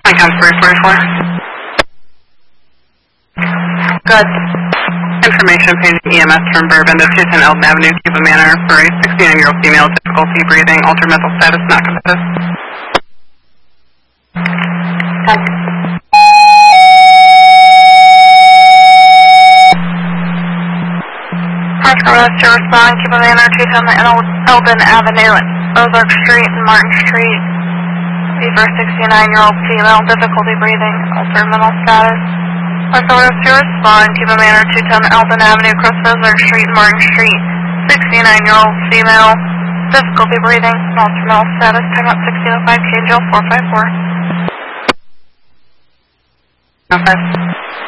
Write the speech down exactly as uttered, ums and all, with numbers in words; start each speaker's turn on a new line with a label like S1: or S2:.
S1: Count three forty-four.
S2: Good.
S1: Information page E M S from Bourbon to two ten Eldon Avenue, Cuba Manor, for a sixty-nine-year-old female, difficulty breathing, altered mental status, not competitive.
S2: Good. Parker Rest to respond, Cuba Manor, two ten Eldon Avenue, Ozark Street and Martin Street. For a sixty-nine-year-old female, difficulty breathing, altered mental status. Parker Rest to respond, Cuba Manor, two ten Eldon Avenue, Cross Ozark Street and Martin Street. sixty-nine-year-old female, difficulty breathing, altered mental status. Time out sixteen oh five, K J L four five four.
S1: Okay.